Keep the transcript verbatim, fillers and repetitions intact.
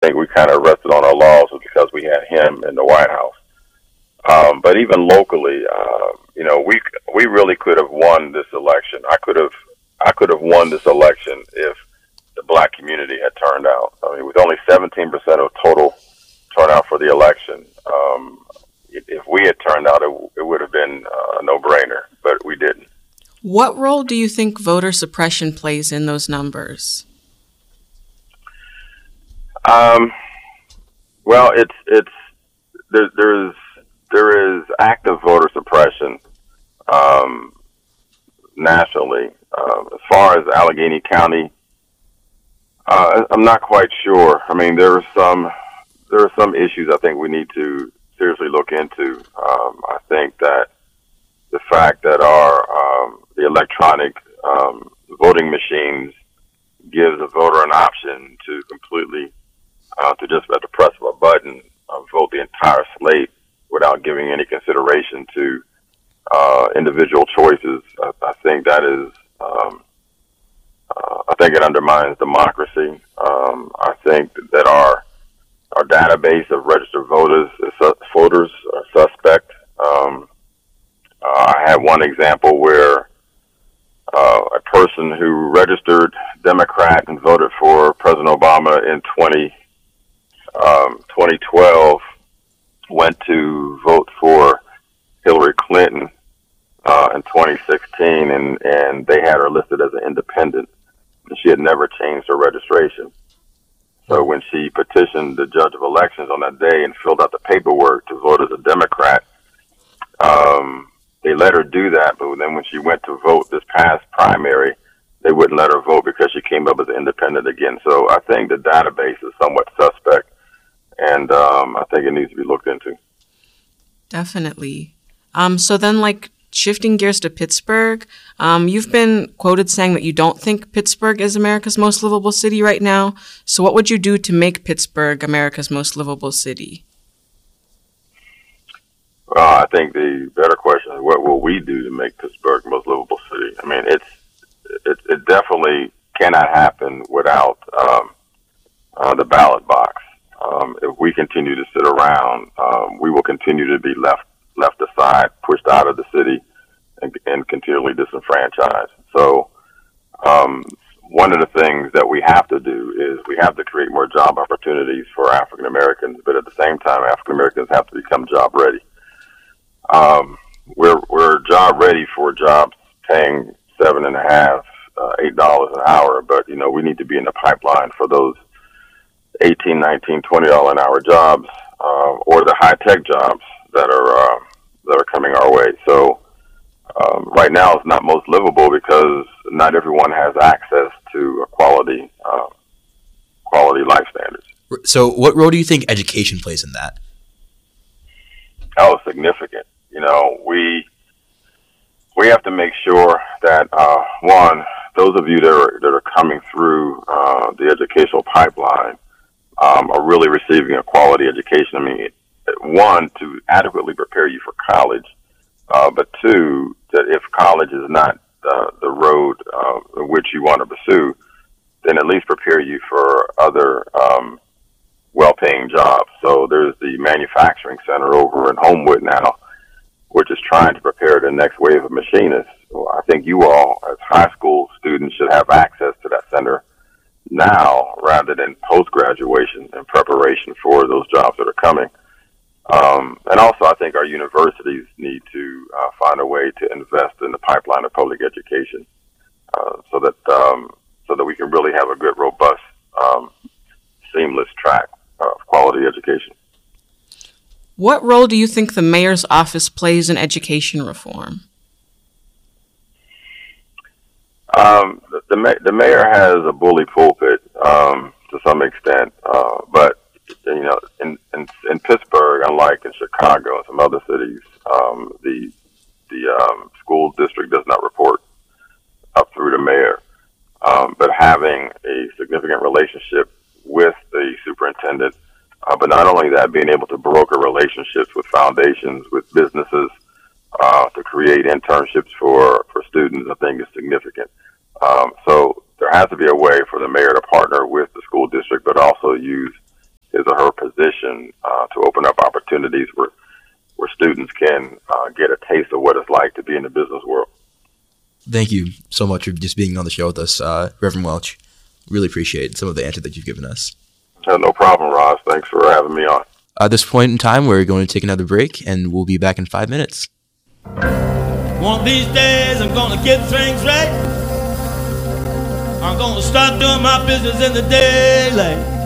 think we kind of rested on our laurels was because we had him in the White House. Um, but even locally, uh, you know, we we really could have won this election. I could have I could have won this election if the black community had turned out. I mean, with only seventeen percent of total turnout for the election, um, if, if we had turned out, it, it would have been uh, a no-brainer, but we didn't. What role do you think voter suppression plays in those numbers? Um, well, it's it's there, there's there is active voter suppression um, nationally. Uh, as far as Allegheny County, uh, I'm not quite sure. I mean, there are some there are some issues I think we need to seriously look into. Um, I think that the fact that our um, the electronic um, voting machines gives a voter an option to completely uh, to just at the press of a button uh, vote the entire slate without giving any consideration to uh, individual choices. I, I think that is, um, uh, I think it undermines democracy. Um, I think that our our database of registered voters is su- voters are suspect. Um, uh, I had one example where uh, a person who registered Democrat and voted for President Obama in twenty, um, twenty twelve went to vote for Hillary Clinton uh, in twenty sixteen, and, and they had her listed as an independent, and she had never changed her registration. So when she petitioned the judge of elections on that day and filled out the paperwork to vote as a Democrat, um, they let her do that, but then when she went to vote this past primary, they wouldn't let her vote because she came up as an independent again. So I think the database is somewhat suspect, and um, I think it needs to be looked into. Definitely. Um, so then, like, shifting gears to Pittsburgh, um, you've been quoted saying that you don't think Pittsburgh is America's most livable city right now. So what would you do to make Pittsburgh America's most livable city? Well, I think the better question is, what will we do to make Pittsburgh the most livable city? I mean, it's it, it definitely cannot happen without um, uh, the ballot box. Um, if we continue to sit around, um, we will continue to be left left aside, pushed out of the city, and, and continually disenfranchised. So um, one of the things that we have to do is we have to create more job opportunities for African Americans, but at the same time, African Americans have to become job ready. Um, we're we're job ready for jobs paying seven and a half, uh, eight dollars an hour, but you know we need to be in the pipeline for those eighteen, nineteen, twenty dollar an hour jobs, uh, or the high tech jobs that are uh, that are coming our way. So um, right now it's not most livable because not everyone has access to a quality uh, quality life standards. So, what role do you think education plays in that? Oh, significant. You know, we we have to make sure that uh, one, those of you that are that are coming through uh, the educational pipeline um, are really receiving a quality education. I mean, one, to adequately prepare you for college, uh, but two, that if college is not uh, the road uh, which you want to pursue, then at least prepare you for other um, well-paying jobs. So there's the manufacturing center over in Homewood now, which is trying to prepare the next wave of machinists. Well, I think you all, as high school students, should have access to that center now rather than post-graduation in preparation for those jobs that are coming. Um, and also, I think our universities need to uh, find a way to invest in the pipeline of public education uh, so that um, so that we can really have a good, robust, um, seamless track of quality education. What role do you think the mayor's office plays in education reform? Um, the, the, ma- the mayor has a bully pulpit um, to some extent, uh, but you know, in, in in Pittsburgh, unlike in Chicago and some other cities, um, the the um, school district does not report up through the mayor. Um, but having a significant relationship with the superintendent, uh, but not only that, being able to broker relationships with foundations, with businesses, uh, to create internships for, for students, I think is significant. Um, so there has to be a way for the mayor to partner with the school district, but also use his or her position uh, to open up opportunities where where students can uh, get a taste of what it's like to be in the business world. Thank you so much for just being on the show with us, uh, Reverend Welch. Really appreciate some of the answer that you've given us. Uh, no problem, Ross. Thanks for having me on. At this point in time, we're going to take another break, and we'll be back in five minutes. One of these days, I'm gonna get things right. I'm gonna start doing my business in the daylight.